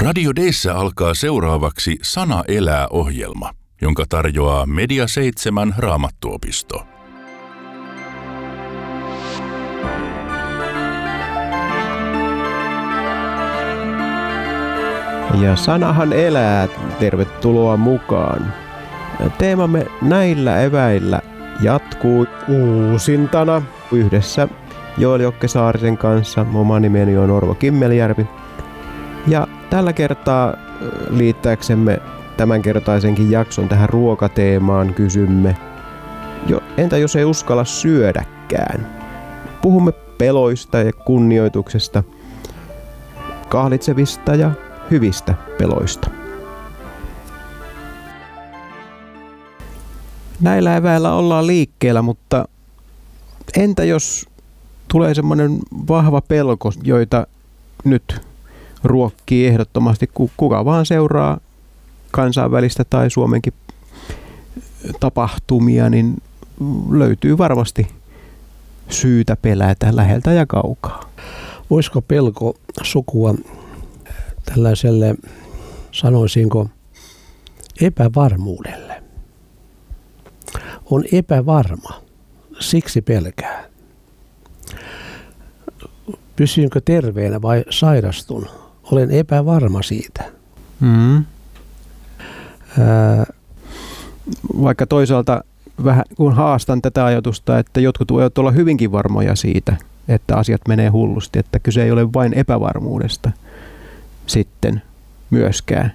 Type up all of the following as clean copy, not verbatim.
Radio Deissä alkaa seuraavaksi Sana elää -ohjelma, jonka tarjoaa Media 7 Raamattuopisto. Ja sanahan elää, tervetuloa mukaan. Teemamme näillä eväillä jatkuu uusintana yhdessä Joel Jokke Saarisen kanssa. Oma nimeni on Orvo Kimmeljärvi. Ja tällä kertaa liittääksemme tämänkertaisenkin jakson tähän ruokateemaan kysymme, entä jos ei uskalla syödäkään? Puhumme peloista ja kunnioituksesta, kahlitsevista ja hyvistä peloista. Näillä eväillä ollaan liikkeellä, mutta entä jos tulee semmoinen vahva pelko, joita nyt ruokkii ehdottomasti kuka vaan seuraa kansainvälistä tai Suomenkin tapahtumia, niin löytyy varmasti syytä pelätä läheltä ja kaukaa. Voisiko pelko sukua tällaiselle, sanoisinko, epävarmuudelle? On epävarma, siksi pelkää. Pysynkö terveenä vai sairastun? Olen epävarma siitä. Vaikka toisaalta vähän kun haastan tätä ajatusta, että jotkut voivat olla hyvinkin varmoja siitä, että asiat menee hullusti, että kyse ei ole vain epävarmuudesta sitten myöskään.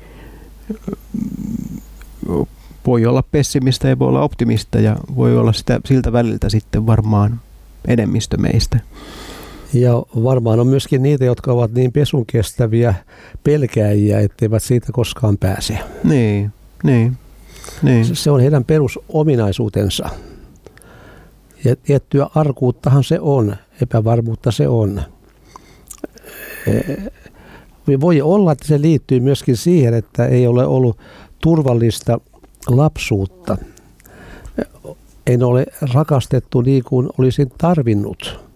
Voi olla pessimistä ja voi olla optimista ja voi olla siltä väliltä sitten varmaan enemmistö meistä. Ja varmaan on myöskin niitä, jotka ovat niin pesunkestäviä pelkääjiä, etteivät siitä koskaan pääse. Niin. Se on heidän perusominaisuutensa. Ja tiettyä arkuuttahan se on, epävarmuutta se on. Voi olla, että se liittyy myöskin siihen, että ei ole ollut turvallista lapsuutta. En ole rakastettu niin kuin olisin tarvinnut.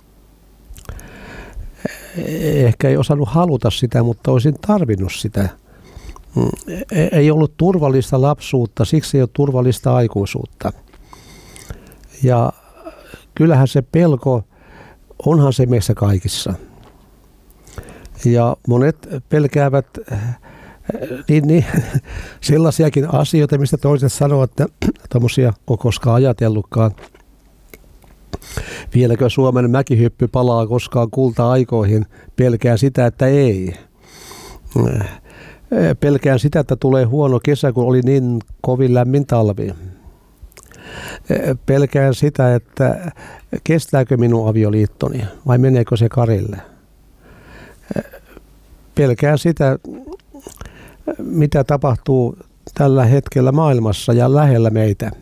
Ehkä ei osannut haluta sitä, mutta olisin tarvinnut sitä. Ei ollut turvallista lapsuutta, siksi ei ole turvallista aikuisuutta. Ja kyllähän se pelko, onhan se meissä kaikissa. Ja monet pelkäävät niin sellaisiakin asioita, mistä toiset sanoo, että tommosia on koskaan ajatellutkaan. Vieläkö Suomen mäkihyppy palaa koskaan kulta-aikoihin? Pelkään sitä, että ei. Pelkään sitä, että tulee huono kesä, kun oli niin kovin lämmin talvi. Pelkään sitä, että kestääkö minun avioliittoni vai meneekö se karille. Pelkään sitä, mitä tapahtuu tällä hetkellä maailmassa ja lähellä meitä.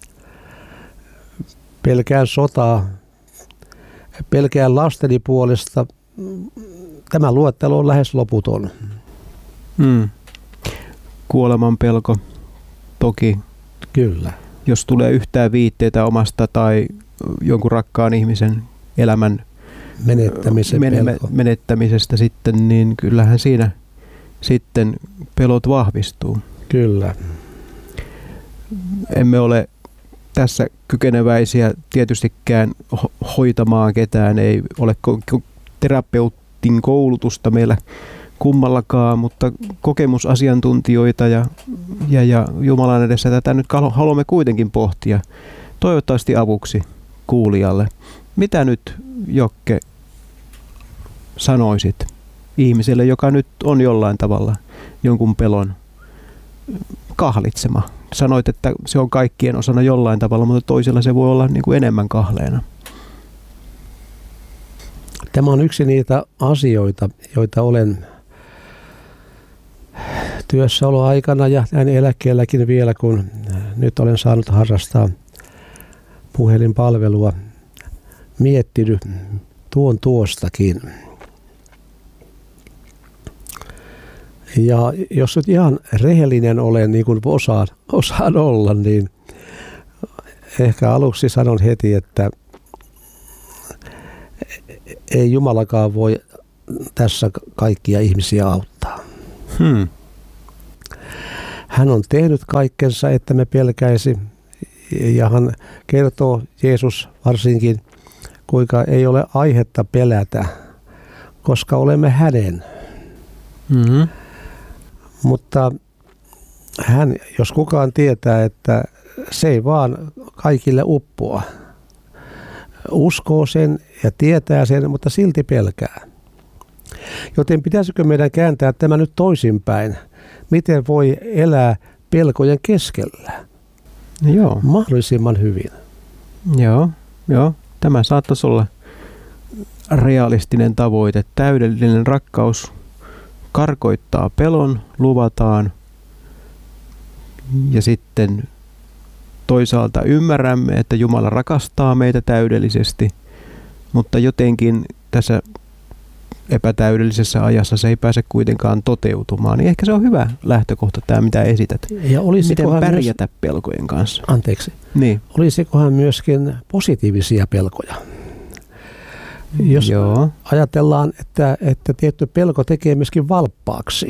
Pelkään sotaa. Pelkään lasteni puolesta. Tämä luettelo on lähes loputon. Kuoleman pelko toki. Kyllä. Jos tulee yhtään viitteitä omasta tai jonkun rakkaan ihmisen elämän menettämisestä sitten, niin kyllähän siinä sitten pelot vahvistuu. Kyllä. Emme ole tässä kykeneväisiä tietystikään hoitamaan ketään. Ei ole terapeutin koulutusta meillä kummallakaan, mutta kokemusasiantuntijoita ja Jumalan edessä tätä nyt haluamme kuitenkin pohtia. Toivottavasti avuksi kuulijalle. Mitä nyt, Jokke, sanoisit ihmiselle, joka nyt on jollain tavalla jonkun pelon kahlitsema? Sanoit, että se on kaikkien osana jollain tavalla, mutta toisella se voi olla niin kuin enemmän kahleena. Tämä on yksi niitä asioita, joita olen työssäoloaikana ja näin eläkkeelläkin vielä, kun nyt olen saanut harrastaa puhelinpalvelua, miettinyt tuostakin. Ja jos nyt ihan rehellinen olen, niin kuin osaan olla, niin ehkä aluksi sanon heti, että ei Jumalakaan voi tässä kaikkia ihmisiä auttaa. Hän on tehnyt kaikkensa, että me pelkäisi. Ja hän kertoo, Jeesus varsinkin, kuinka ei ole aihetta pelätä, koska olemme hänen. Mm-hmm. Mutta hän, jos kukaan tietää, että se ei vaan kaikille uppoa. Uskoo sen ja tietää sen, mutta silti pelkää. Joten pitäisikö meidän kääntää tämä nyt toisinpäin? Miten voi elää pelkojen keskellä? Joo. Mahdollisimman hyvin. Joo. Tämä saattaisi olla realistinen tavoite. Täydellinen rakkaus karkoittaa pelon, luvataan. Ja sitten toisaalta ymmärrämme, että Jumala rakastaa meitä täydellisesti, mutta jotenkin tässä epätäydellisessä ajassa se ei pääse kuitenkaan toteutumaan. Niin ehkä se on hyvä lähtökohta tämä, mitä esität. Ja miten pärjätä pelkojen kanssa. Anteeksi. Niin. Olisikohan myöskin positiivisia pelkoja? Jos ajatellaan, että tietty pelko tekee myöskin valppaaksi.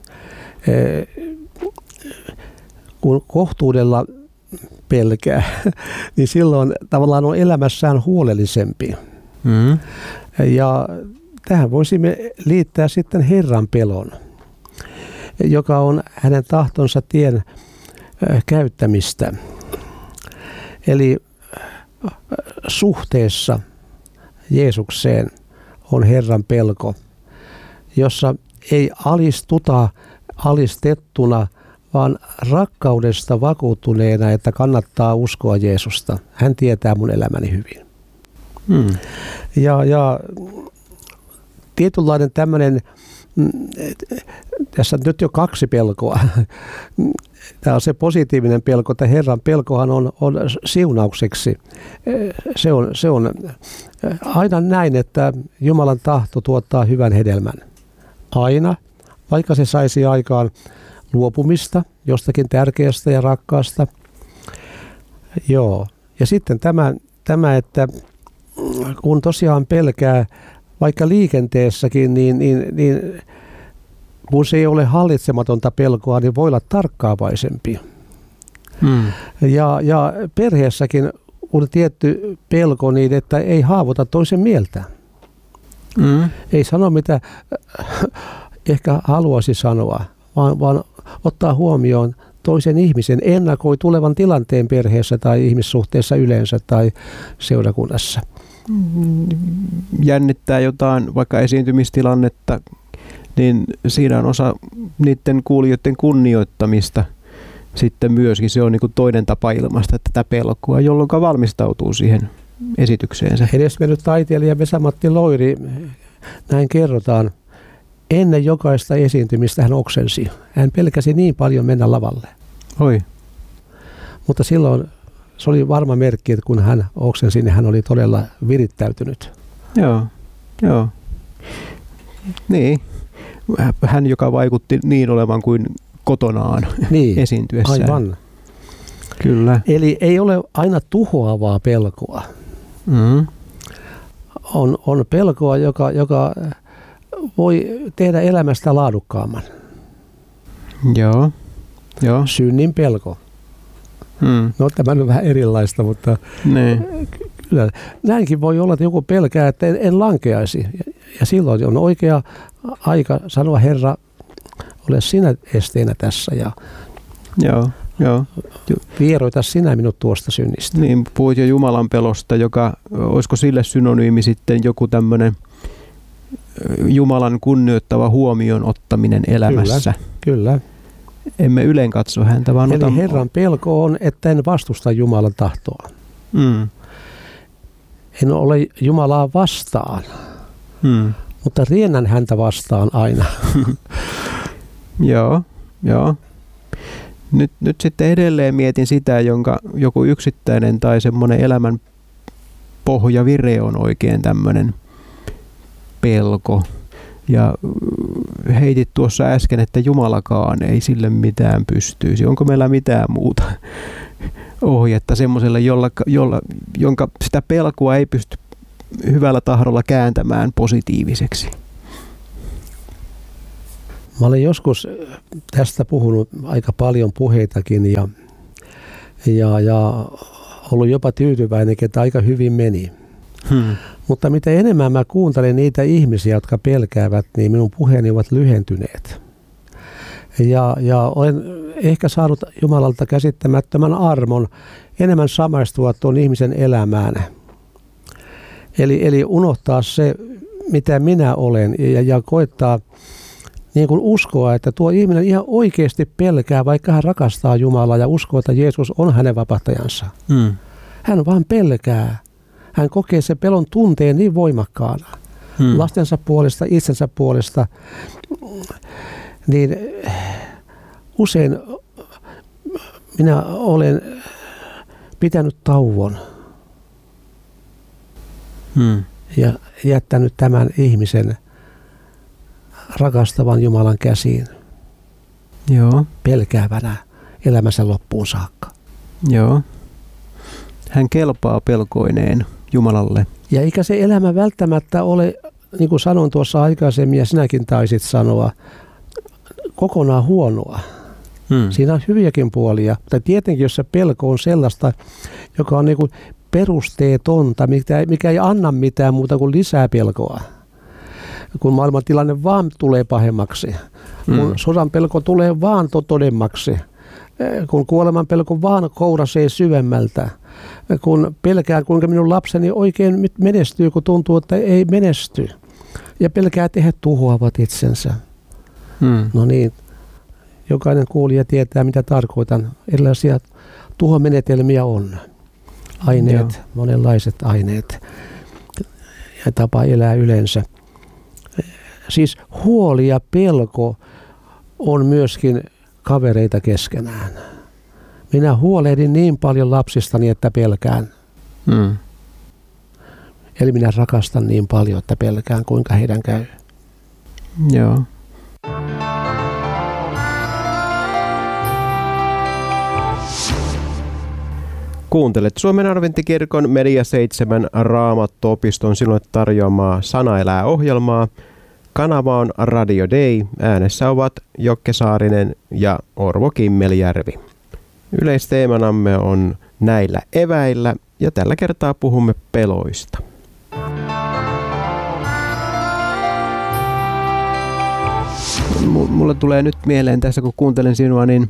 Kun kohtuudella pelkää, niin silloin tavallaan on elämässään huolellisempi. Mm. Ja tähän voisimme liittää sitten Herran pelon, joka on hänen tahtonsa tien käyttämistä. Eli suhteessa Jeesukseen on Herran pelko, jossa ei alistuta alistettuna, vaan rakkaudesta vakuuttuneena, että kannattaa uskoa Jeesusta. Hän tietää mun elämäni hyvin. Hmm. Ja tietynlainen tämmöinen, tässä on nyt jo 2 pelkoa. Tämä on se positiivinen pelko, että Herran pelkohan on siunaukseksi. Se on aina näin, että Jumalan tahto tuottaa hyvän hedelmän. Aina, vaikka se saisi aikaan luopumista jostakin tärkeästä ja rakkaasta. Joo. Ja sitten tämä, että kun tosiaan pelkää vaikka liikenteessäkin, niin kun se ei ole hallitsematonta pelkoa, niin voi olla tarkkaavaisempi. Ja perheessäkin on tietty pelko niin, että ei haavoita toisen mieltä. Ei sano mitä ehkä haluaisi sanoa, vaan ottaa huomioon toisen ihmisen, ennakoi tulevan tilanteen perheessä tai ihmissuhteessa yleensä tai seurakunnassa. Jännittää jotain vaikka esiintymistilannetta, niin siinä on osa niiden kuulijoiden kunnioittamista sitten myöskin. Se on niin kuin toinen tapa ilmaista tätä pelkoa, jolloin valmistautuu siihen esitykseensä. Edesmennyt taiteilija Vesa-Matti Loiri, näin kerrotaan, ennen jokaista esiintymistä hän oksensi. Hän pelkäsi niin paljon mennä lavalle. Oi. Mutta silloin se oli varma merkki, että kun hän oksensi, niin hän oli todella virittäytynyt. Joo. Niin. Hän, joka vaikutti niin olevan kuin kotonaan esiintyessään. Aivan. Kyllä. Eli ei ole aina tuhoavaa pelkoa. On pelkoa, joka voi tehdä elämästä laadukkaamman. Joo. Synnin pelko. No tämä on vähän erilaista, mutta kyllä näinkin voi olla, että joku pelkää, että en lankeaisi. Ja silloin on oikea aika sanoa, Herra, ole sinä esteenä tässä ja vieroita sinä minut tuosta synnistä. Niin, puhuit jo Jumalan pelosta, joka, olisiko sille synonyymi sitten joku tämmöinen Jumalan kunnioittava huomioon ottaminen elämässä. Kyllä. Emme ylen katso häntä, vaan eli Herran pelko on, että en vastusta Jumalan tahtoa. En ole Jumalaa vastaan, mutta riennän häntä vastaan aina. Joo. Nyt sitten edelleen mietin sitä, jonka joku yksittäinen tai semmoinen elämän pohjavire on oikein tämmöinen pelko. Ja heitit tuossa äsken, että Jumalakaan ei sille mitään pystyisi. Onko meillä mitään muuta ohjetta semmoiselle, jonka sitä pelkoa ei pysty hyvällä tahdolla kääntämään positiiviseksi? Mä olen joskus tästä puhunut aika paljon puheitakin ja ollut jopa tyytyväinen, että aika hyvin meni. Mutta mitä enemmän mä kuuntelen niitä ihmisiä, jotka pelkäävät, niin minun puheeni ovat lyhentyneet. Ja olen ehkä saanut Jumalalta käsittämättömän armon enemmän samaistua tuon ihmisen elämään. Eli unohtaa se, mitä minä olen ja koittaa niin kuin uskoa, että tuo ihminen ihan oikeasti pelkää, vaikka hän rakastaa Jumalaa ja uskoo, että Jeesus on hänen vapahtajansa. Hän vaan pelkää. Hän kokee sen pelon tunteen niin voimakkaana. Lastensa puolesta, itsensä puolesta. Niin usein minä olen pitänyt tauon ja jättänyt tämän ihmisen rakastavan Jumalan käsiin. Joo. Pelkäävänä elämänsä loppuun saakka. Joo. Hän kelpaa pelkoineen Jumalalle. Ja eikä se elämä välttämättä ole, niin kuin sanoin tuossa aikaisemmin ja sinäkin taisit sanoa, kokonaan huonoa. Siinä on hyviäkin puolia. Tai tietenkin, jos se pelko on sellaista, joka on niin kuin perusteetonta, mikä ei anna mitään muuta kuin lisää pelkoa. Kun maailmantilanne vaan tulee pahemmaksi, kun sodan pelko tulee vaan todemmaksi, kun kuoleman pelko vaan kourasee syvemmältä, kun pelkää, kuinka minun lapseni oikein menestyy, kun tuntuu, että ei menesty, ja pelkää, että he tuhoavat itsensä. No niin, jokainen kuulija tietää, mitä tarkoitan. Erilaisia tuhomenetelmiä on. Aineet, monenlaiset aineet ja tapa elää yleensä. Siis huoli ja pelko on myöskin kavereita keskenään. Minä huolehdin niin paljon lapsistani, että pelkään. Eli minä rakastan niin paljon, että pelkään, kuinka heidän käy. Joo. Kuuntelet Suomen Adventtikirkon Media 7 Raamattu-opiston sinulle tarjoamaa Sana elää -ohjelmaa. Kanava on Radio Day. Äänessä ovat Jokke Saarinen ja Orvo Kimmeljärvi. Yleisteemanamme on näillä eväillä ja tällä kertaa puhumme peloista. Mulle tulee nyt mieleen tässä, kun kuuntelen sinua, niin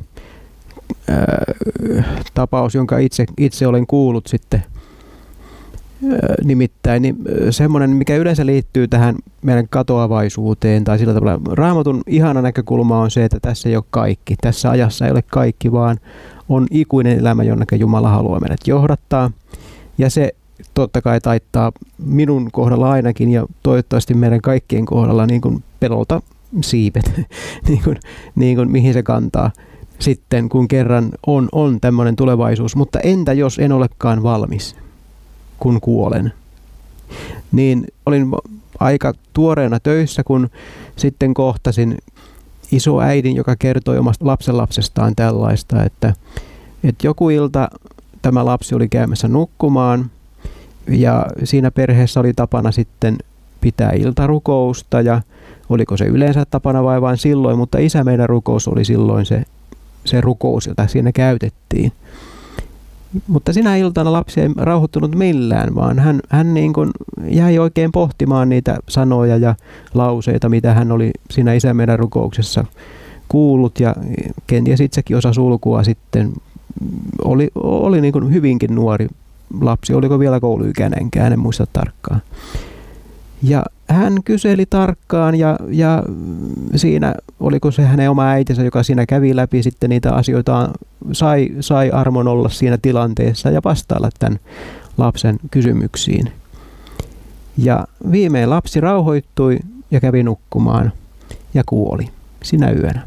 tapaus, jonka itse olen kuullut sitten nimittäin, niin semmoinen, mikä yleensä liittyy tähän meidän katoavaisuuteen tai sillä tavalla. Raamatun ihana näkökulma on se, että tässä ei ole kaikki. Tässä ajassa ei ole kaikki, vaan on ikuinen elämä, jonnekä Jumala haluaa meidät johdattaa. Ja se totta kai taittaa minun kohdalla ainakin ja toivottavasti meidän kaikkien kohdalla niin kuin pelolta siipet, niin kuin mihin se kantaa. Sitten kun kerran on tämmöinen tulevaisuus, mutta entä jos en olekaan valmis, kun kuolen? Niin olin aika tuoreena töissä, kun sitten kohtasin isoäidin, joka kertoi omasta lapsenlapsestaan tällaista, että joku ilta tämä lapsi oli käymässä nukkumaan ja siinä perheessä oli tapana sitten pitää iltarukousta ja oliko se yleensä tapana vai vain silloin, mutta isä meidän rukous oli silloin se rukous, jota siinä käytettiin. Mutta sinä iltana lapsi ei rauhoittunut millään, vaan hän niin kuin jäi oikein pohtimaan niitä sanoja ja lauseita, mitä hän oli siinä isä meidän rukouksessa kuullut ja kenties itsekin osasi ulkoa sitten. Oli niin kuin hyvinkin nuori lapsi, oliko vielä kouluikäinenkään, en muista tarkkaan. Ja hän kyseli tarkkaan ja siinä oliko se hänen oma äitinsä, joka siinä kävi läpi sitten niitä asioita, sai armon olla siinä tilanteessa ja vastailla tämän lapsen kysymyksiin. Ja viimein lapsi rauhoittui ja kävi nukkumaan ja kuoli sinä yönä.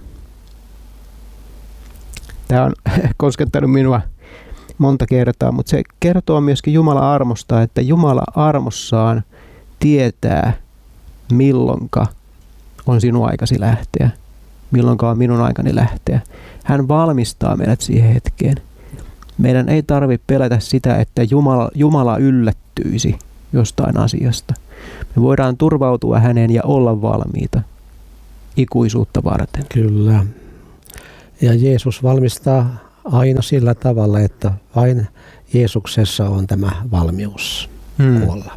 Tämä on koskettanut minua monta kertaa, mutta se kertoo myöskin Jumalan armosta, että Jumala armossaan tietää, milloinka on sinun aikasi lähteä, milloinka on minun aikani lähteä. Hän valmistaa meidät siihen hetkeen. Meidän ei tarvitse pelätä sitä, että Jumala yllättyisi jostain asiasta. Me voidaan turvautua häneen ja olla valmiita ikuisuutta varten. Kyllä. Ja Jeesus valmistaa aina sillä tavalla, että vain Jeesuksessa on tämä valmius kuolla.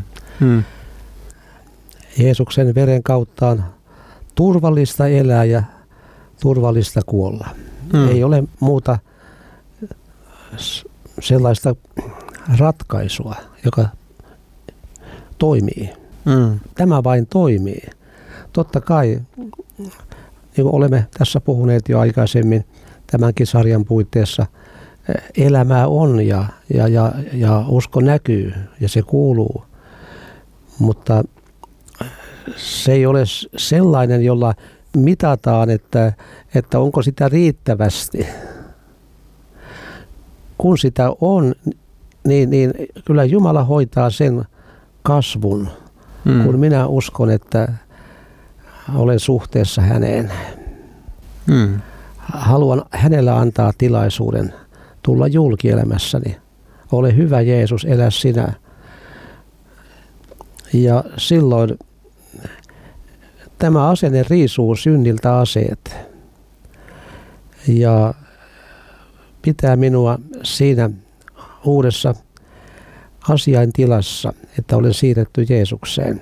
Jeesuksen veren kautta on turvallista elää ja turvallista kuolla. Ei ole muuta sellaista ratkaisua, joka toimii. Tämä vain toimii. Totta kai, niin kuin olemme tässä puhuneet jo aikaisemmin tämänkin sarjan puitteissa, elämää on ja usko näkyy ja se kuuluu, mutta se ei ole sellainen, jolla mitataan, että onko sitä riittävästi. Kun sitä on, niin kyllä Jumala hoitaa sen kasvun, kun minä uskon, että olen suhteessa häneen. Haluan hänellä antaa tilaisuuden tulla julkielämässäni. Ole hyvä Jeesus, elä sinä. Ja silloin tämä asenne riisuu synniltä aseet ja pitää minua siinä uudessa asiaintilassa, että olen siirretty Jeesukseen.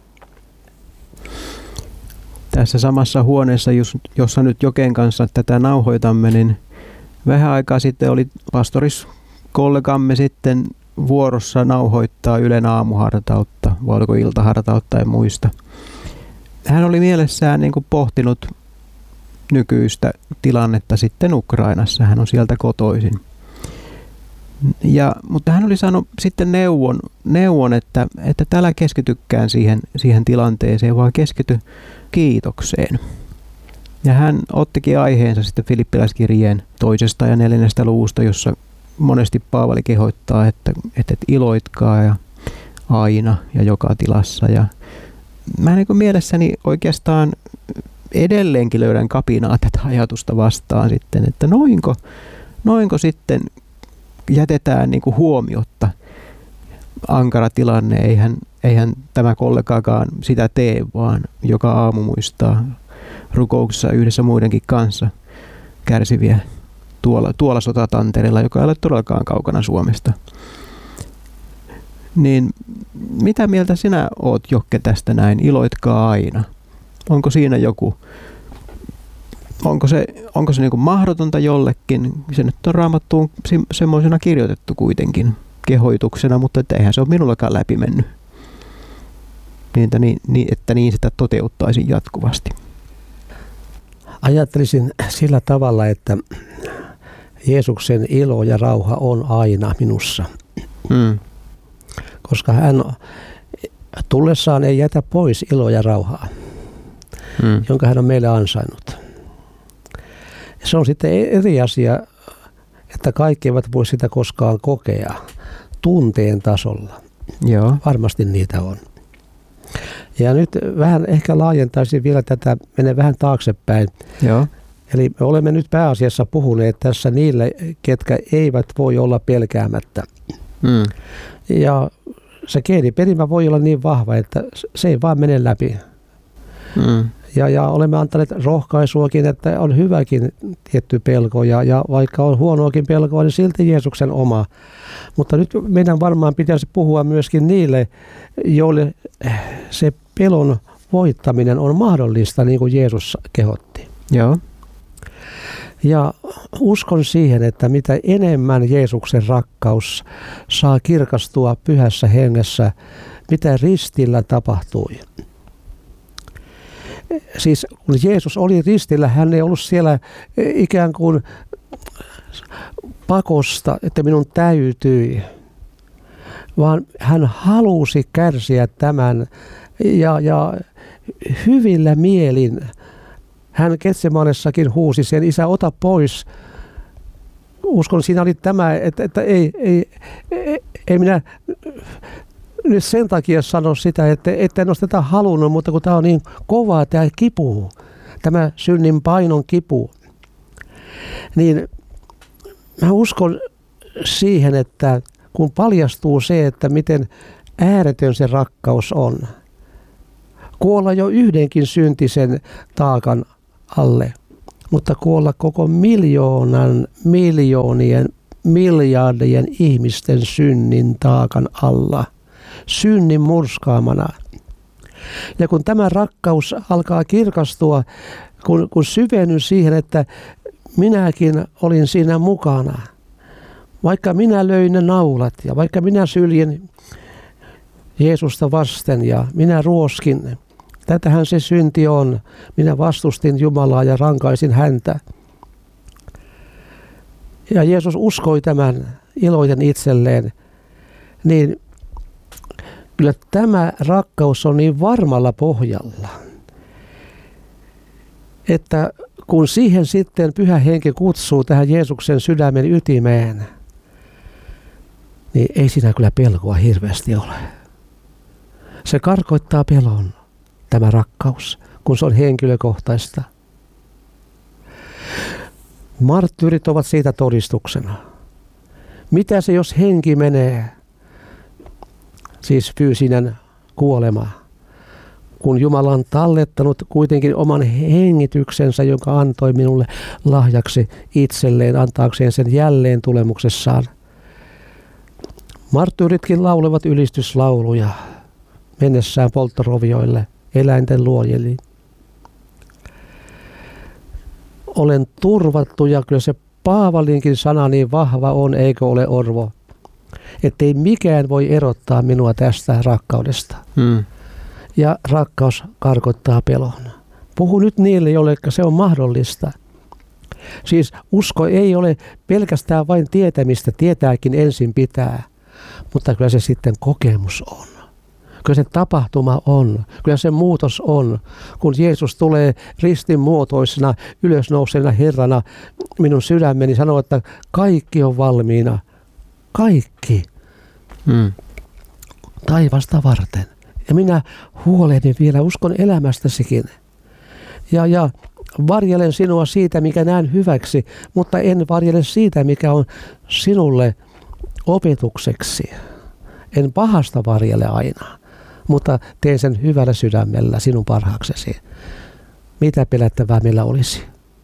Tässä samassa huoneessa, jossa nyt Joken kanssa tätä nauhoitamme, niin vähän aikaa sitten oli pastoriskollegamme sitten vuorossa nauhoittaa Ylen aamuhartautta, vai oliko iltahartautta, en muista. Hän oli mielessään niin kuin pohtinut nykyistä tilannetta sitten Ukrainassa. Hän on sieltä kotoisin. Mutta hän oli saanut sitten neuvon että täällä keskitykään siihen tilanteeseen, vaan keskity kiitokseen. Ja hän ottikin aiheensa sitten Filippiläiskirjeen 2. ja 4. luvusta, jossa monesti Paavali kehoittaa, että iloitkaa ja aina ja joka tilassa. Ja mä niin kuin mielessäni oikeastaan edelleenkin löydän kapinaa tätä ajatusta vastaan sitten, että noinko sitten jätetään niin kuin huomiotta ankara tilanne. Eihän tämä kollegaakaan sitä tee, vaan joka aamu muistaa rukouksessa yhdessä muidenkin kanssa kärsiviä tuolla sotatantereella, joka ei ole todellakaan kaukana Suomesta. Niin mitä mieltä sinä oot, Jokke, tästä näin? Iloitkaa aina. Onko siinä joku, onko se niin kuin mahdotonta jollekin? Se nyt on Raamattuun semmoisena kirjoitettu kuitenkin kehoituksena, mutta eihän se ole minullakaan läpi mennyt. Että niin sitä toteuttaisin jatkuvasti. Ajattelisin sillä tavalla, että Jeesuksen ilo ja rauha on aina minussa. Koska hän tullessaan ei jätä pois iloa ja rauhaa, jonka hän on meille ansainnut. Se on sitten eri asia, että kaikki eivät voi sitä koskaan kokea tunteen tasolla. Joo. Varmasti niitä on. Ja nyt vähän ehkä laajentaisin vielä tätä, menen vähän taaksepäin. Joo. Eli me olemme nyt pääasiassa puhuneet tässä niille, ketkä eivät voi olla pelkäämättä. Ja se geeniperimä voi olla niin vahva, että se ei vaan mene läpi. Ja olemme antaneet rohkaisuakin, että on hyväkin tietty pelko, ja vaikka on huonoakin pelkoa, niin silti Jeesuksen oma. Mutta nyt meidän varmaan pitäisi puhua myöskin niille, joille se pelon voittaminen on mahdollista, niin kuin Jeesus kehotti. Joo. Ja uskon siihen, että mitä enemmän Jeesuksen rakkaus saa kirkastua pyhässä hengessä, mitä ristillä tapahtui. Siis kun Jeesus oli ristillä, hän ei ollut siellä ikään kuin pakosta, että minun täytyi, vaan hän halusi kärsiä tämän ja hyvillä mielin. Hän Getsemanessakin huusi sen, Isä, ota pois. Uskon, siinä oli tämä, että ei minä nyt sen takia sano sitä, että en ole tätä halunnut, mutta kun tämä on niin kovaa, tämä kipu, tämä synnin painon kipu, niin mä uskon siihen, että kun paljastuu se, että miten ääretön se rakkaus on, Kuolla jo yhdenkin syntisen taakan alle, mutta kuolla koko miljoonien, miljardien ihmisten synnin taakan alla, synnin murskaamana. Ja kun tämä rakkaus alkaa kirkastua, kun syvennyn siihen, että minäkin olin siinä mukana, vaikka minä löin ne naulat ja vaikka minä syljin Jeesusta vasten ja minä ruoskin, tätähän se synti on. Minä vastustin Jumalaa ja rankaisin häntä. Ja Jeesus uskoi tämän iloiten itselleen, niin kyllä tämä rakkaus on niin varmalla pohjalla, että kun siihen sitten Pyhä Henki kutsuu tähän Jeesuksen sydämen ytimeen, niin ei siinä kyllä pelkoa hirveästi ole. Se karkoittaa pelon, tämä rakkaus, kun se on henkilökohtaista. Marttyyrit ovat siitä todistuksena. Mitä se, jos henki menee, siis fyysinen kuolema, kun Jumala on tallettanut kuitenkin oman hengityksensä, jonka antoi minulle lahjaksi itselleen, antaakseen sen jälleen tulemuksessaan. Marttyyritkin laulevat ylistyslauluja mennessään polttorovioille, eläinten luojeliin. Olen turvattu, ja kyllä se Paavalinkin sana niin vahva on, eikö ole, Orvo, ettei mikään voi erottaa minua tästä rakkaudesta. Ja rakkaus karkottaa pelon. Puhu nyt niille, joille se on mahdollista. Siis usko ei ole pelkästään vain tietämistä, tietääkin ensin pitää, mutta kyllä se sitten kokemus on. Kyllä se tapahtuma on, kyllä se muutos on, kun Jeesus tulee ristin muotoisena, ylösnouseena Herrana minun sydämeni, sanoo, että kaikki on valmiina. Kaikki. Taivasta varten. Ja minä huolehdin vielä, uskon elämästäsikin. Ja varjelen sinua siitä, mikä näen hyväksi, mutta en varjele siitä, mikä on sinulle opetukseksi. En pahasta varjele aina, mutta teen sen hyvällä sydämellä sinun parhaaksesi. Mitä pelättävää meillä olisi?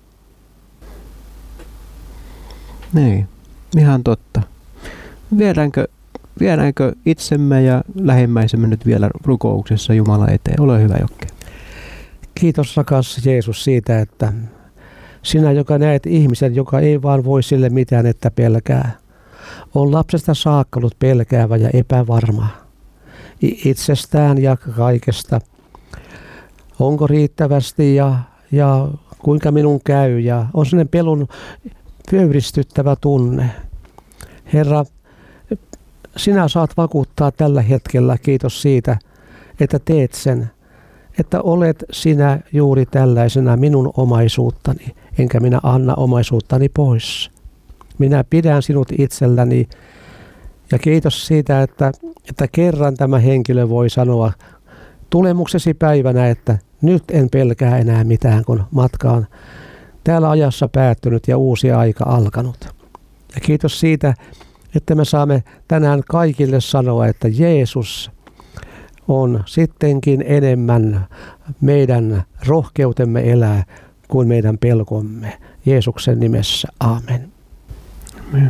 Niin, ihan totta. Viedäänkö itsemme ja lähimmäisemme nyt vielä rukouksessa Jumala eteen? Ole hyvä, Jokke. Kiitos, rakas Jeesus, siitä, että sinä, joka näet ihmisen, joka ei vaan voi sille mitään, että pelkää, on lapsesta saakka ollut pelkäävä ja epävarma itsestään ja kaikesta. Onko riittävästi ja kuinka minun käy, ja on sellainen pelon pöyristyttävä tunne. Herra, sinä saat vakuuttaa tällä hetkellä, kiitos siitä, että teet sen, että olet sinä juuri tällaisena minun omaisuuttani, enkä minä anna omaisuuttani pois. Minä pidän sinut itselläni, ja kiitos siitä, että kerran tämä henkilö voi sanoa tulemuksesi päivänä, että nyt en pelkää enää mitään, kun matka on täällä ajassa päättynyt ja uusi aika alkanut. Ja kiitos siitä, että me saamme tänään kaikille sanoa, että Jeesus on sittenkin enemmän meidän rohkeutemme elää kuin meidän pelkomme. Jeesuksen nimessä. Aamen. Amen.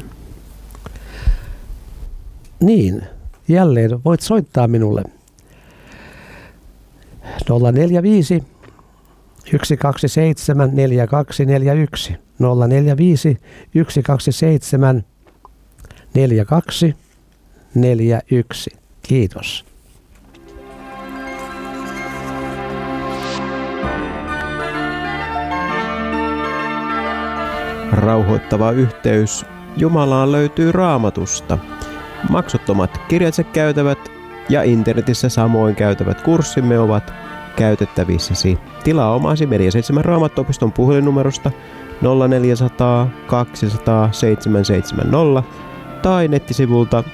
Niin, jälleen voit soittaa minulle. 045 127 4241. 045 127 4241. Kiitos. Rauhoittava yhteys Jumalaan löytyy Raamatusta. Maksuttomat kirjalliset käytävät ja internetissä samoin käytävät kurssimme ovat käytettävissäsi. Tilaa omasi Media 7 Raamattuopiston puhelinnumerosta 0400 200 770 tai nettisivulta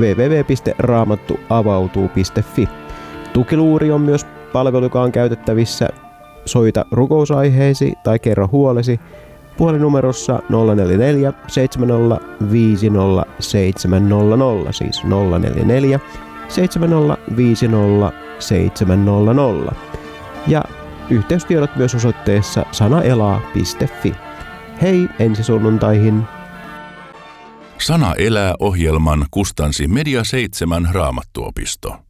www.raamattuavautuu.fi. Tukiluuri on myös palvelu, joka on käytettävissä. Soita rukousaiheesi tai kerro huolesi puhelinnumerossa 044 70 50 700, siis 044 70 50 700. Ja yhteystiedot myös osoitteessa sanaelaa.fi. Hei ensi sunnuntaihin! Sana elää -ohjelman kustansi Media 7 Raamattuopisto.